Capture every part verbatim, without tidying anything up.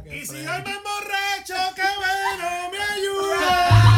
Y si yo me emborracho, que bueno, me ayuda.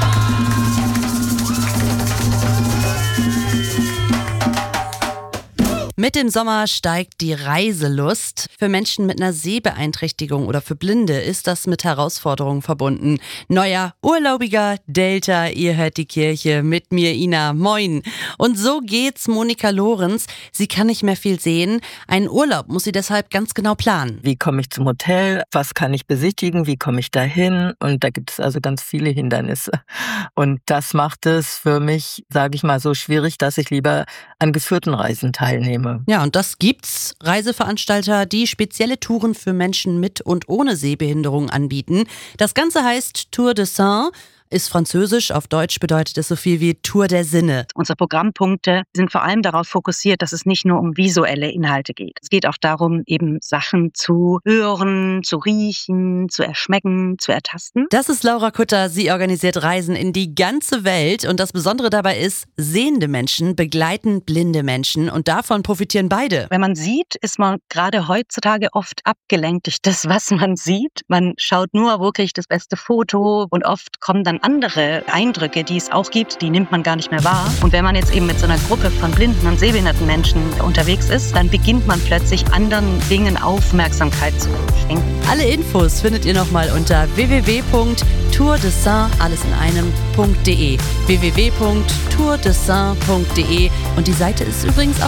Mit dem Sommer steigt die Reiselust. Für Menschen mit einer Sehbeeinträchtigung oder für Blinde ist das mit Herausforderungen verbunden. Neuer, urlaubiger Delta, ihr hört die Kirche mit mir, Ina. Moin. Und so geht's Monika Lorenz. Sie kann nicht mehr viel sehen. Einen Urlaub muss sie deshalb ganz genau planen. Wie komme ich zum Hotel? Was kann ich besichtigen? Wie komme ich dahin? Und da gibt es also ganz viele Hindernisse. Und das macht es für mich, sage ich mal, so schwierig, dass ich lieber an geführten Reisen teilnehme. Ja, und das gibt's. Reiseveranstalter, die spezielle Touren für Menschen mit und ohne Sehbehinderung anbieten. Das Ganze heißt Tour de Sens. Ist französisch, auf Deutsch bedeutet es so viel wie Tour der Sinne. Unsere Programmpunkte sind vor allem darauf fokussiert, dass es nicht nur um visuelle Inhalte geht. Es geht auch darum, eben Sachen zu hören, zu riechen, zu erschmecken, zu ertasten. Das ist Laura Kutter. Sie organisiert Reisen in die ganze Welt. Und das Besondere dabei ist, sehende Menschen begleiten blinde Menschen und davon profitieren beide. Wenn man sieht, ist man gerade heutzutage oft abgelenkt durch das, was man sieht. Man schaut nur wirklich das beste Foto und oft kommen dann andere Eindrücke, die es auch gibt, die nimmt man gar nicht mehr wahr. Und wenn man jetzt eben mit so einer Gruppe von blinden und sehbehinderten Menschen unterwegs ist, dann beginnt man plötzlich anderen Dingen Aufmerksamkeit zu schenken. Alle Infos findet ihr nochmal unter w w w punkt tour de sens, alles in einem, .de. w w w punkt tour de sens punkt de. Und die Seite ist übrigens auch